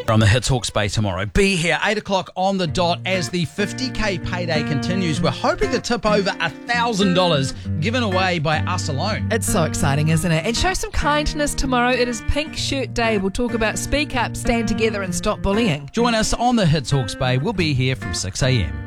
On the Hits Hawke's Bay tomorrow. Be here 8 o'clock on the dot as the 50k payday continues. We're hoping to tip over $1,000 given away by us alone. It's so exciting, isn't it? And show some kindness tomorrow. It is Pink Shirt Day. We'll talk about speak up, stand together and stop bullying. Join us on the Hits Hawke's Bay. We'll be here from 6 a.m.